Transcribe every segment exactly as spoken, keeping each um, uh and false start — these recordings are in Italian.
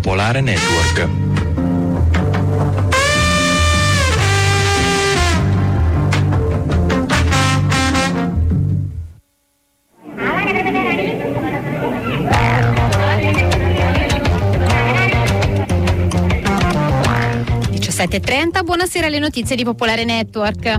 Popolare Network. diciassette e trenta, buonasera, le notizie di Popolare Network.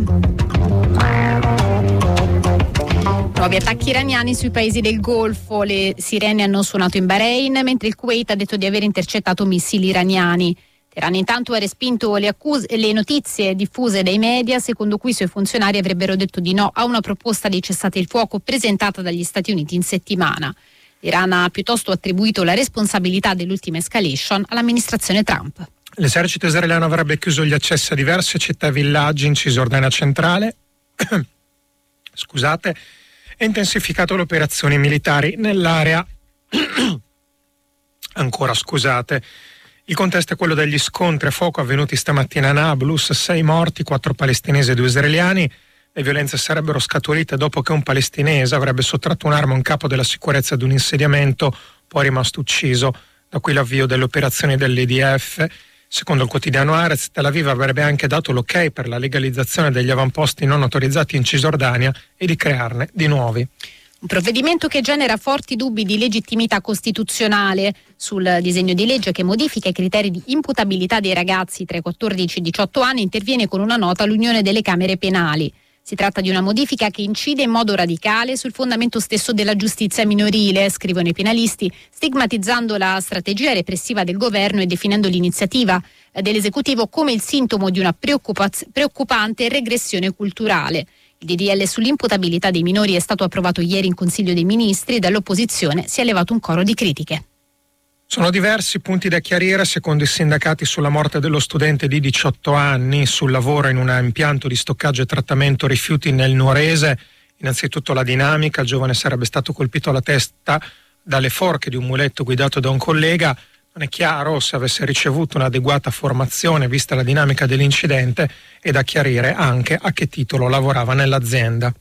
Nuovi attacchi iraniani sui paesi del Golfo. Le sirene hanno suonato in Bahrain, mentre il Kuwait ha detto di aver intercettato missili iraniani. Teheran intanto ha respinto le, accuse, le notizie diffuse dai media, secondo cui i suoi funzionari avrebbero detto di no a una proposta di cessate il fuoco presentata dagli Stati Uniti in settimana. L'Iran ha piuttosto attribuito la responsabilità dell'ultima escalation all'amministrazione Trump. L'esercito israeliano avrebbe chiuso gli accessi a diverse città e villaggi in Cisgiordania centrale scusate, e intensificato le operazioni militari nell'area. Ancora scusate. Il contesto è quello degli scontri a fuoco avvenuti stamattina a Nablus, sei morti, quattro palestinesi e due israeliani. Le violenze sarebbero scaturite dopo che un palestinese avrebbe sottratto un'arma a un capo della sicurezza ad un insediamento, poi è rimasto ucciso. Da qui l'avvio delle operazioni dell'I D F. Secondo il quotidiano Haaretz, Tel Aviv avrebbe anche dato l'ok per la legalizzazione degli avamposti non autorizzati in Cisgiordania e di crearne di nuovi. Un provvedimento che genera forti dubbi di legittimità costituzionale. Sul disegno di legge che modifica i criteri di imputabilità dei ragazzi tra i quattordici e i diciotto anni interviene con una nota l'Unione delle Camere Penali. Si tratta di una modifica che incide in modo radicale sul fondamento stesso della giustizia minorile, scrivono i penalisti, stigmatizzando la strategia repressiva del governo e definendo l'iniziativa dell'esecutivo come il sintomo di una preoccupaz- preoccupante regressione culturale. Il D D L sull'imputabilità dei minori è stato approvato ieri in Consiglio dei Ministri e dall'opposizione si è levato un coro di critiche. Sono diversi punti da chiarire secondo i sindacati sulla morte dello studente di diciotto anni sul lavoro in un impianto di stoccaggio e trattamento rifiuti nel Nuorese. Innanzitutto la dinamica: il giovane sarebbe stato colpito alla testa dalle forche di un muletto guidato da un collega. Non è chiaro se avesse ricevuto un'adeguata formazione vista la dinamica dell'incidente e da chiarire anche a che titolo lavorava nell'azienda.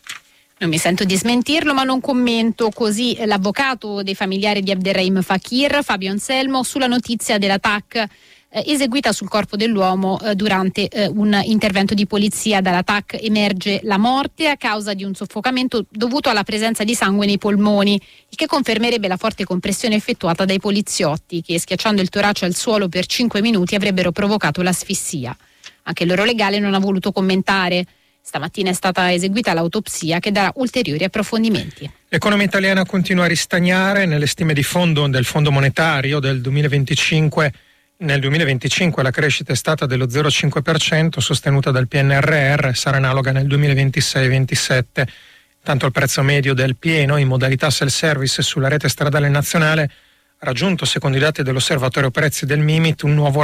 Non mi sento di smentirlo, ma non commento. Così l'avvocato dei familiari di Abderrahim Fakir, Fabio Anselmo, sulla notizia della T A C eh, eseguita sul corpo dell'uomo eh, durante eh, un intervento di polizia. Dalla T A C emerge la morte a causa di un soffocamento dovuto alla presenza di sangue nei polmoni, il che confermerebbe la forte compressione effettuata dai poliziotti, che schiacciando il torace al suolo per cinque minuti avrebbero provocato l'asfissia. Anche il loro legale non ha voluto commentare. Stamattina è stata eseguita l'autopsia che darà ulteriori approfondimenti. L'economia italiana continua a ristagnare. Nelle stime di fondo del Fondo Monetario del duemilaventicinque, nel duemilaventicinque la crescita è stata dello zero virgola cinque per cento, sostenuta dal P N R R, sarà analoga nel duemilaventisei ventisette. Tanto il prezzo medio del pieno in modalità self-service sulla rete stradale nazionale ha raggiunto, secondo i dati dell'Osservatorio Prezzi del Mimit, un nuovo